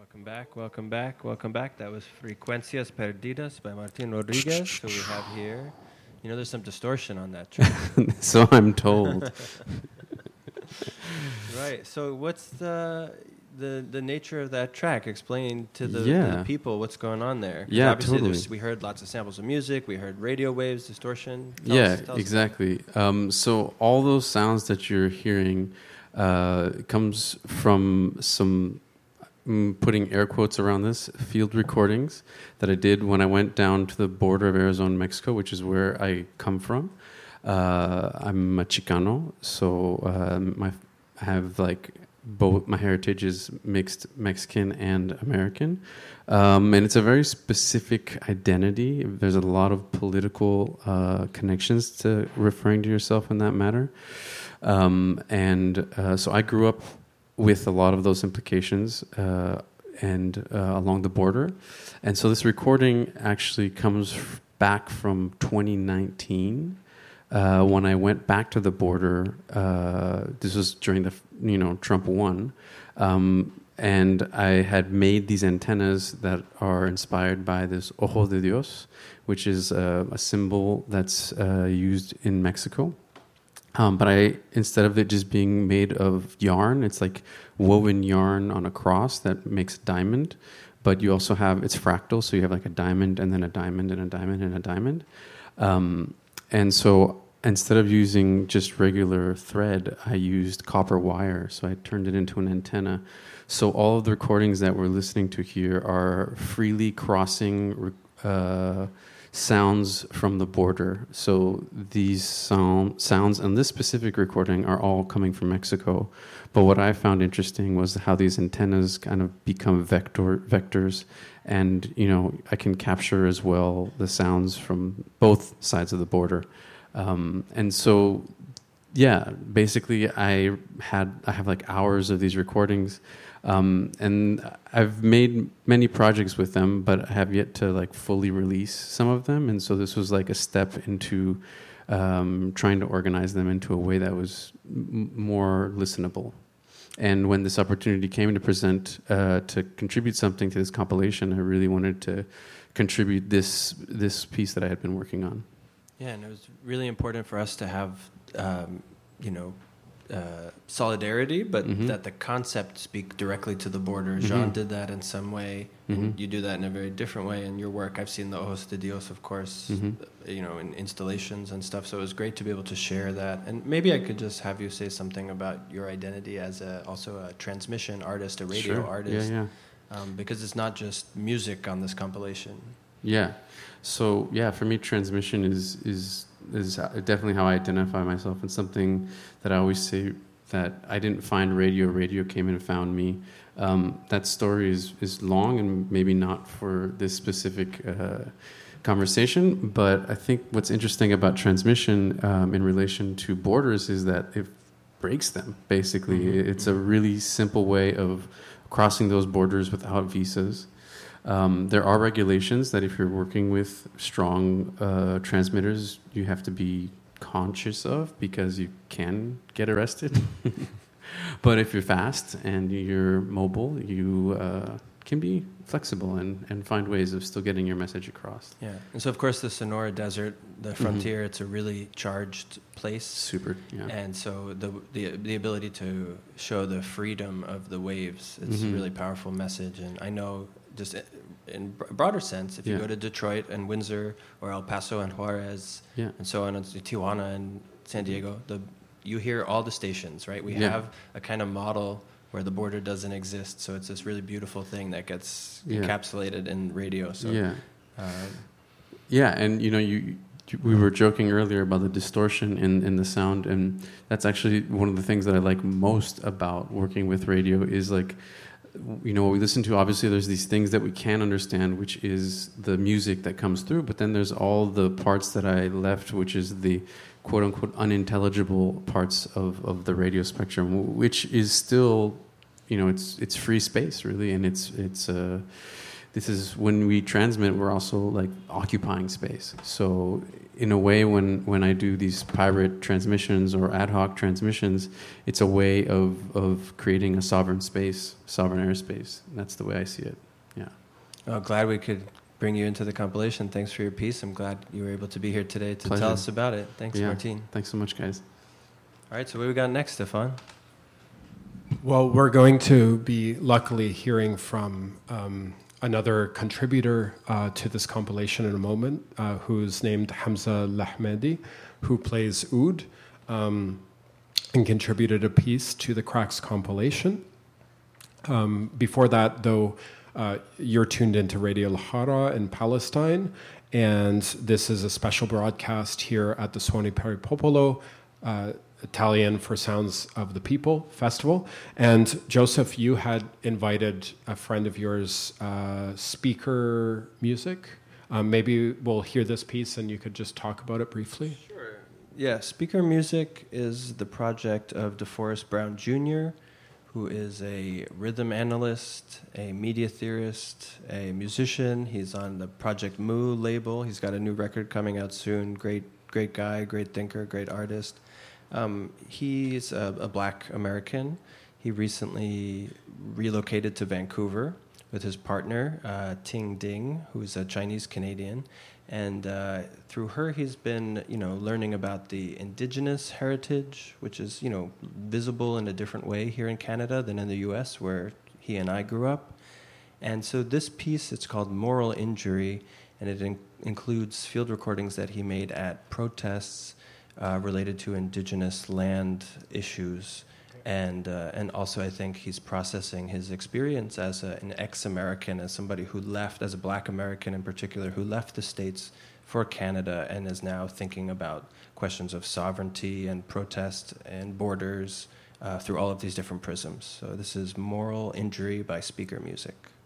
Welcome back, welcome back, welcome back. That was Frecuencias Perdidas by Martin Rodriguez. So we have here, there's some distortion on that track. So I'm told. Right. So what's the nature of that track? Explain to the people what's going on there. Yeah, obviously totally. We heard lots of samples of music. We heard radio waves, distortion. Tell us Exactly. So all those sounds that you're hearing comes from some, putting air quotes around this, field recordings that I did when I went down to the border of Arizona and Mexico, which is where I come from. I'm a Chicano, so I have both my heritage is mixed Mexican and American, and it's a very specific identity. There's a lot of political connections to referring to yourself in that matter, so I grew up with a lot of those implications and along the border, and so this recording actually comes back from 2019. When I went back to the border, this was during the Trump won, and I had made these antennas that are inspired by this Ojo de Dios, which is a symbol that's used in Mexico. But instead of it just being made of yarn, it's like woven yarn on a cross that makes a diamond. But you also it's fractal, so you have like a diamond and then a diamond and a diamond and a diamond. And so instead of using just regular thread, I used copper wire. So I turned it into an antenna. So all of the recordings that we're listening to here are freely crossing sounds from the border. So these sounds on this specific recording are all coming from Mexico. But what I found interesting was how these antennas kind of become vectors. And, I can capture as well the sounds from both sides of the border. And so, basically I have like hours of these recordings. And I've made many projects with them, but I have yet to fully release some of them. And so this was like a step into trying to organize them into a way that was more listenable. And when this opportunity came to present, to contribute something to this compilation, I really wanted to contribute this piece that I had been working on. Yeah, and it was really important for us to have, solidarity, but that the concept speak directly to the border. Jean did that in some way, and you do that in a very different way in your work. I've seen the Ojos de Dios, of course, in installations and stuff, so it was great to be able to share that. And maybe I could just have you say something about your identity as also a transmission artist, a radio artist, because it's not just music on this compilation. Yeah. So for me, transmission is definitely how I identify myself. It's something that I always say that I didn't find radio. Radio came and found me. That story is long and maybe not for this specific conversation. But I think what's interesting about transmission in relation to borders is that it breaks them. Basically, it's a really simple way of crossing those borders without visas. There are regulations that if you're working with strong transmitters, you have to be conscious of because you can get arrested. But if you're fast and you're mobile, you can be flexible and find ways of still getting your message across. Yeah, and so of course the Sonora Desert, the frontier, it's a really charged place. Super, yeah. And so the ability to show the freedom of the waves, it's a really powerful message. And I know just in a broader sense, if you go to Detroit and Windsor or El Paso and Juarez and so on, and Tijuana and San Diego, you hear all the stations, right? We have a kind of model where the border doesn't exist, so it's this really beautiful thing that gets encapsulated in radio. So, and we were joking earlier about the distortion in the sound, and that's actually one of the things that I like most about working with radio is what we listen to. Obviously, there's these things that we can understand, which is the music that comes through, but then there's all the parts that I left, which is the quote-unquote unintelligible parts of the radio spectrum, which is still, it's free space, really, and it's this is when we transmit, we're also like occupying space. So in a way, when I do these pirate transmissions or ad hoc transmissions, it's a way of creating a sovereign space, sovereign airspace. That's the way I see it. Yeah. Oh, glad we could bring you into the compilation. Thanks for your piece. I'm glad you were able to be here today to Pleasure. tell us about it. Thanks, Martin. Thanks so much, guys. All right, so what do we got next, Stefan? Well, we're going to be luckily hearing from another contributor to this compilation in a moment, who's named Hamza Lahmedi, who plays oud, and contributed a piece to the Cracks compilation. Before that, though, you're tuned into Radio Lahara in Palestine, and this is a special broadcast here at the Suoni per il Popolo, Italian for Sounds of the People Festival. And Joseph, you had invited a friend of yours, Speaker Music. Maybe we'll hear this piece and you could just talk about it briefly. Sure. Yeah, Speaker Music is the project of DeForest Brown Jr., who is a rhythm analyst, a media theorist, a musician. He's on the Project Moo label. He's got a new record coming out soon. Great guy, great thinker, great artist. He's a black American. He recently relocated to Vancouver with his partner, Ting Ding, who's a Chinese Canadian. And through her, he's been, learning about the indigenous heritage, which is, visible in a different way here in Canada than in the U.S., where he and I grew up. And so this piece, it's called Moral Injury, and it includes field recordings that he made at protests related to indigenous land issues, and also I think he's processing his experience as an ex-American, as somebody who left, as a black American in particular, who left the States for Canada and is now thinking about questions of sovereignty and protest and borders through all of these different prisms. So this is Moral Injury by Speaker Music.